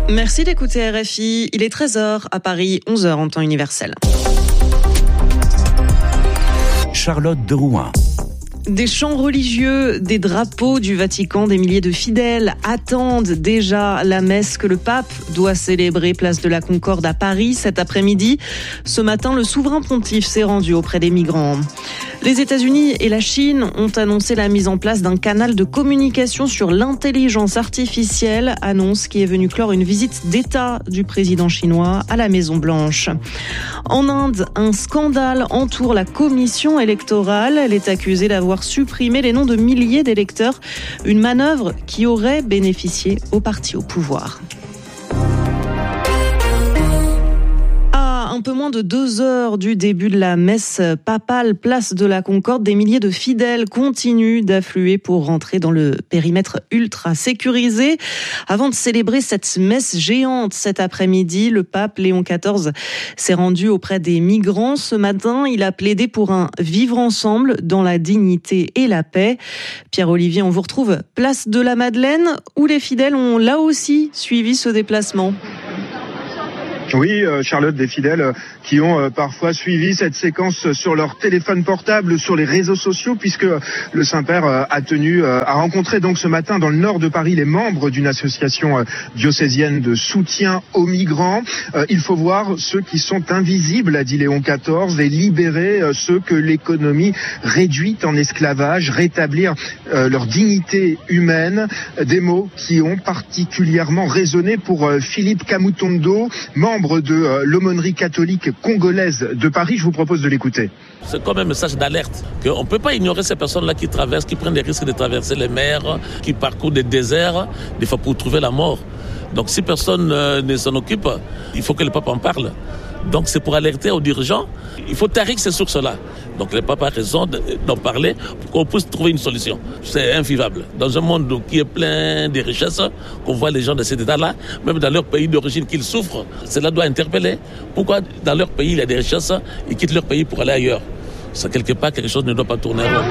Merci d'écouter RFI. Il est 13h à Paris, 11h en temps universel. Charlotte de Rouen. Des chants religieux, des drapeaux du Vatican, des milliers de fidèles attendent déjà la messe que le pape doit célébrer place de la Concorde à Paris cet après-midi. Ce matin, le souverain pontife s'est rendu auprès des migrants. Les États-Unis et la Chine ont annoncé la mise en place d'un canal de communication sur l'intelligence artificielle, annonce qui est venue clore une visite d'État du président chinois à la Maison-Blanche. En Inde, un scandale entoure la commission électorale. Elle est accusée d'avoir supprimé les noms de milliers d'électeurs, une manœuvre qui aurait bénéficié au parti au pouvoir. Un peu moins de 2 heures du début de la messe papale, place de la Concorde, des milliers de fidèles continuent d'affluer pour rentrer dans le périmètre ultra sécurisé. Avant de célébrer cette messe géante cet après-midi, le pape Léon XIV s'est rendu auprès des migrants. Ce matin, il a plaidé pour un vivre ensemble dans la dignité et la paix. Pierre-Olivier, on vous retrouve place de la Madeleine, où les fidèles ont là aussi suivi ce déplacement. Oui, Charlotte, des fidèles qui ont parfois suivi cette séquence sur leur téléphone portable, sur les réseaux sociaux, puisque le Saint-Père a tenu à rencontrer donc ce matin dans le nord de Paris les membres d'une association diocésaine de soutien aux migrants. Il faut voir ceux qui sont invisibles, a dit Léon XIV, et libérer ceux que l'économie réduit en esclavage, rétablir leur dignité humaine. Des mots qui ont particulièrement résonné pour Philippe Kamutondo, membre de l'aumônerie catholique congolaise de Paris. Je vous propose de l'écouter. C'est comme un message d'alerte qu'on ne peut pas ignorer ces personnes-là qui traversent, qui prennent des risques de traverser les mers, qui parcourent des déserts, des fois pour trouver la mort. Donc si personne ne s'en occupe, il faut que le pape en parle. Donc c'est pour alerter aux dirigeants, il faut tarir ces sources-là. Donc le pape a raison d'en parler pour qu'on puisse trouver une solution. C'est invivable. Dans un monde qui est plein de richesses, qu'on voit les gens de cet état-là, même dans leur pays d'origine qu'ils souffrent, cela doit interpeller. Pourquoi dans leur pays il y a des richesses, ils quittent leur pays pour aller ailleurs? Ça, quelque part, quelque chose ne doit pas tourner rond.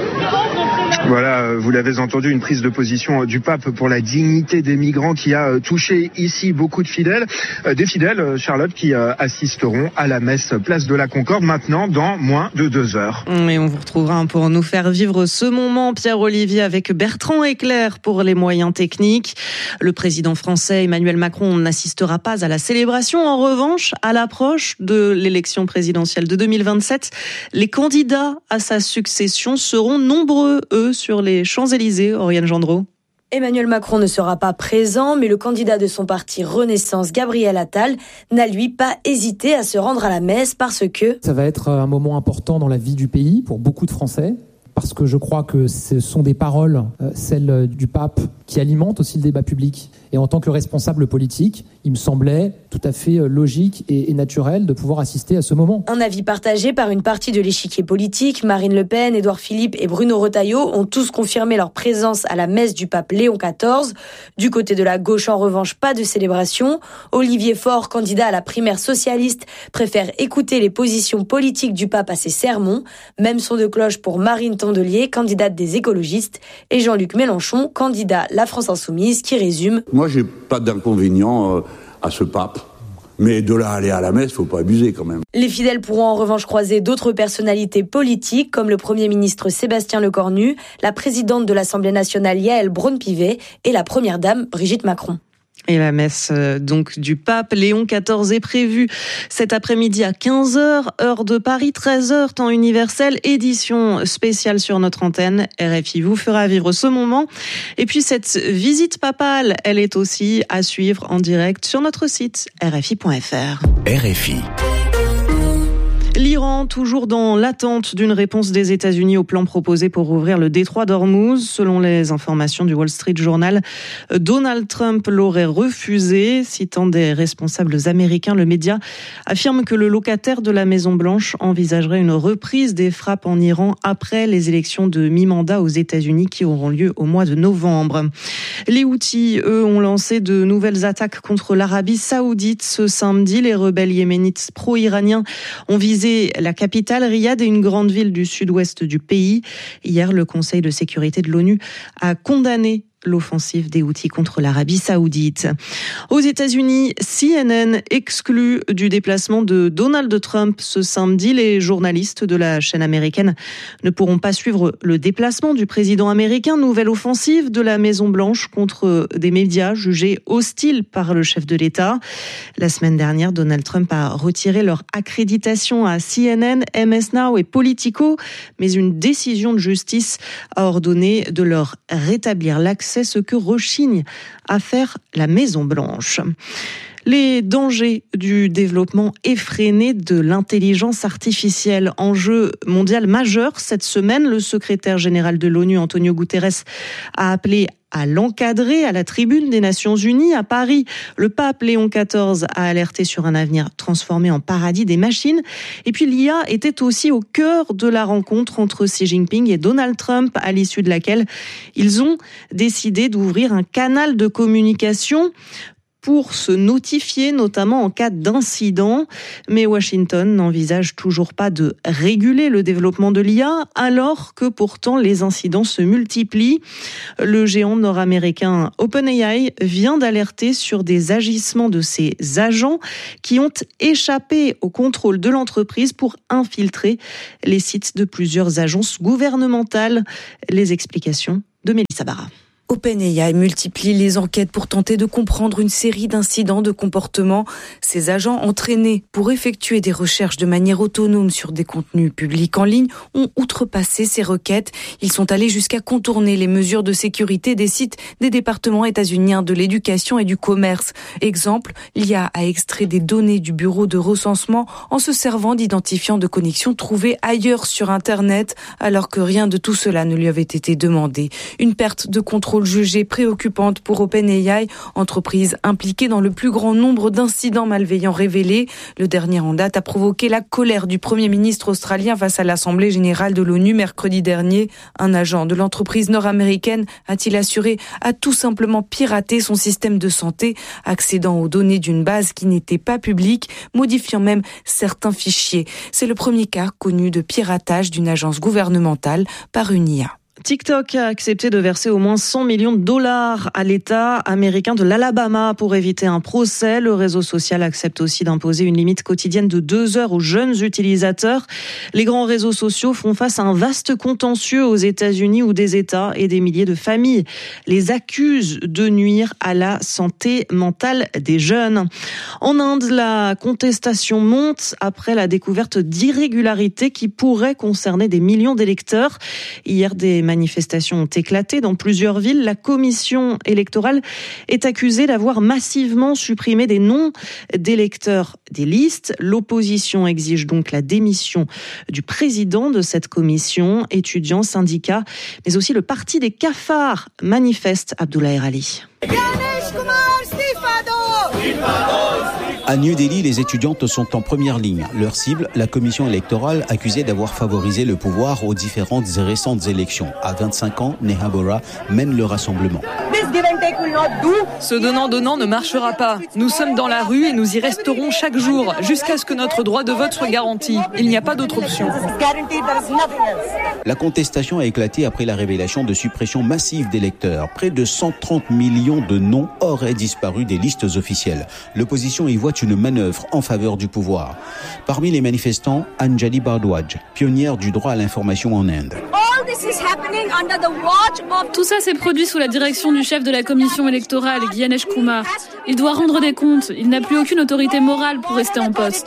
Voilà, vous l'avez entendu, une prise de position du pape pour la dignité des migrants qui a touché ici beaucoup de fidèles. Des fidèles, Charlotte, qui assisteront à la messe place de la Concorde maintenant dans moins de 2 heures. Et on vous retrouvera pour nous faire vivre ce moment, Pierre-Olivier, avec Bertrand Eclair pour les moyens techniques. Le président français Emmanuel Macron n'assistera pas à la célébration. En revanche, à l'approche de l'élection présidentielle de 2027, les candidats à sa succession seront nombreux, eux, sur les Champs-Élysées. Oriane Gendreau. Emmanuel Macron ne sera pas présent, mais le candidat de son parti Renaissance, Gabriel Attal, n'a lui pas hésité à se rendre à la messe parce que... Ça va être un moment important dans la vie du pays pour beaucoup de Français, parce que je crois que ce sont des paroles, celles du pape, qui alimentent aussi le débat public. Et en tant que responsable politique, il me semblait tout à fait logique et naturel de pouvoir assister à ce moment. Un avis partagé par une partie de l'échiquier politique. Marine Le Pen, Édouard Philippe et Bruno Retailleau ont tous confirmé leur présence à la messe du pape Léon XIV. Du côté de la gauche, en revanche, pas de célébration. Olivier Faure, candidat à la primaire socialiste, préfère écouter les positions politiques du pape à ses sermons. Même son de cloche pour Marine Tondelier, candidate des écologistes, et Jean-Luc Mélenchon, candidat La France Insoumise, qui résume: Moi, j'ai pas d'inconvénient à ce pape. Mais de là à aller à la messe, faut pas abuser quand même. Les fidèles pourront en revanche croiser d'autres personnalités politiques, comme le Premier ministre Sébastien Lecornu, la présidente de l'Assemblée nationale Yaël Braun-Pivet et la Première dame Brigitte Macron. Et la messe donc du pape Léon XIV est prévue cet après-midi à 15h, heure de Paris, 13h, temps universel, édition spéciale sur notre antenne. RFI vous fera vivre ce moment. Et puis cette visite papale, elle est aussi à suivre en direct sur notre site rfi.fr. RFI. L'Iran, toujours dans l'attente d'une réponse des États-Unis au plan proposé pour rouvrir le détroit d'Ormuz. Selon les informations du Wall Street Journal, Donald Trump l'aurait refusé. Citant des responsables américains, le média affirme que le locataire de la Maison-Blanche envisagerait une reprise des frappes en Iran après les élections de mi-mandat aux États-Unis qui auront lieu au mois de novembre. Les Houthis, eux, ont lancé de nouvelles attaques contre l'Arabie Saoudite ce samedi. Les rebelles yéménites pro-iraniens ont visé la capitale, Riyad, et une grande ville du sud-ouest du pays. Hier, le Conseil de sécurité de l'ONU a condamné l'offensive des Houthis contre l'Arabie Saoudite. Aux États-Unis, CNN exclut du déplacement de Donald Trump ce samedi. Les journalistes de la chaîne américaine ne pourront pas suivre le déplacement du président américain. Nouvelle offensive de la Maison-Blanche contre des médias jugés hostiles par le chef de l'État. La semaine dernière, Donald Trump a retiré leur accréditation à CNN, MS Now et Politico, mais une décision de justice a ordonné de leur rétablir l'accès, ce que rechigne à faire la Maison-Blanche. Les dangers du développement effréné de l'intelligence artificielle, enjeu mondial majeur cette semaine. Le secrétaire général de l'ONU, Antonio Guterres, a appelé à l'encadrer à la tribune des Nations Unies à Paris. Le pape Léon XIV a alerté sur un avenir transformé en paradis des machines. Et puis l'IA était aussi au cœur de la rencontre entre Xi Jinping et Donald Trump, à l'issue de laquelle ils ont décidé d'ouvrir un canal de communication pour se notifier, notamment en cas d'incident. Mais Washington n'envisage toujours pas de réguler le développement de l'IA, alors que pourtant les incidents se multiplient. Le géant nord-américain OpenAI vient d'alerter sur des agissements de ses agents qui ont échappé au contrôle de l'entreprise pour infiltrer les sites de plusieurs agences gouvernementales. Les explications de Mélissa Barra. OpenAI multiplie les enquêtes pour tenter de comprendre une série d'incidents de comportement. Ces agents entraînés pour effectuer des recherches de manière autonome sur des contenus publics en ligne ont outrepassé ces requêtes. Ils sont allés jusqu'à contourner les mesures de sécurité des sites des départements états-uniens de l'éducation et du commerce. Exemple, l'IA a extrait des données du bureau de recensement en se servant d'identifiants de connexion trouvés ailleurs sur Internet, alors que rien de tout cela ne lui avait été demandé. Une perte de contrôle jugée préoccupante pour OpenAI, entreprise impliquée dans le plus grand nombre d'incidents malveillants révélés. Le dernier en date a provoqué la colère du Premier ministre australien face à l'Assemblée générale de l'ONU mercredi dernier. Un agent de l'entreprise nord-américaine, a-t-il assuré, a tout simplement piraté son système de santé, accédant aux données d'une base qui n'était pas publique, modifiant même certains fichiers. C'est le premier cas connu de piratage d'une agence gouvernementale par une IA. TikTok a accepté de verser au moins 100 millions de dollars à l'État américain de l'Alabama pour éviter un procès. Le réseau social accepte aussi d'imposer une limite quotidienne de 2 heures aux jeunes utilisateurs. Les grands réseaux sociaux font face à un vaste contentieux aux États-Unis où des États et des milliers de familles les accusent de nuire à la santé mentale des jeunes. En Inde, la contestation monte après la découverte d'irrégularités qui pourraient concerner des millions d'électeurs. Hier, des manifestations ont éclaté dans plusieurs villes. La commission électorale est accusée d'avoir massivement supprimé des noms d'électeurs des listes. L'opposition exige donc la démission du président de cette commission. Étudiants, syndicats, mais aussi le parti des cafards manifeste. Abdoulaye Ali. À New Delhi, les étudiantes sont en première ligne. Leur cible, la commission électorale accusée d'avoir favorisé le pouvoir aux différentes et récentes élections. À 25 ans, Neha Bora mène le rassemblement. Ce donnant-donnant ne marchera pas. Nous sommes dans la rue et nous y resterons chaque jour jusqu'à ce que notre droit de vote soit garanti. Il n'y a pas d'autre option. La contestation a éclaté après la révélation de suppression massive d'électeurs. Près de 130 millions de noms auraient disparu des listes officielles. L'opposition y voit une manœuvre en faveur du pouvoir. Parmi les manifestants, Anjali Bardwaj, pionnière du droit à l'information en Inde. Tout ça s'est produit sous la direction du chef de la commission électorale, Gyanesh Kumar. Il doit rendre des comptes. Il n'a plus aucune autorité morale pour rester en poste.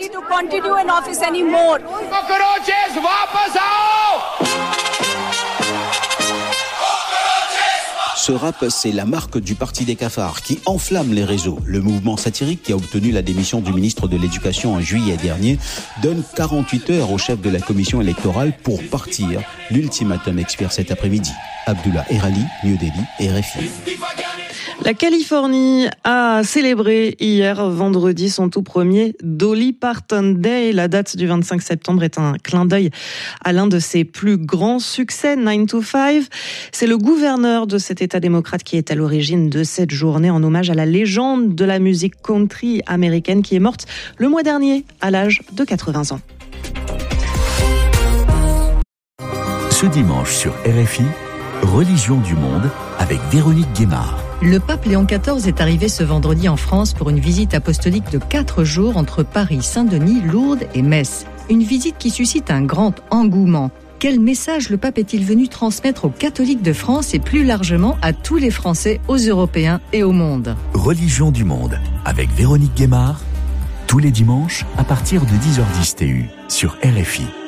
Ce rap, c'est la marque du parti des cafards qui enflamme les réseaux. Le mouvement satirique qui a obtenu la démission du ministre de l'Éducation en juillet dernier donne 48 heures au chef de la commission électorale pour partir. L'ultimatum expire cet après-midi. Abdullah Erali, New Delhi, RFI. La Californie a célébré hier, vendredi, son tout premier Dolly Parton Day. La date du 25 septembre est un clin d'œil à l'un de ses plus grands succès, 9 to 5. C'est le gouverneur de cet État démocrate qui est à l'origine de cette journée en hommage à la légende de la musique country américaine qui est morte le mois dernier à l'âge de 80 ans. Ce dimanche sur RFI, Religion du monde, avec Véronique Guémard. Le pape Léon XIV est arrivé ce vendredi en France pour une visite apostolique de 4 jours entre Paris, Saint-Denis, Lourdes et Metz. Une visite qui suscite un grand engouement. Quel message le pape est-il venu transmettre aux catholiques de France et plus largement à tous les Français, aux Européens et au monde ? Religion du monde avec Véronique Guémard, tous les dimanches à partir de 10h10 TU sur RFI.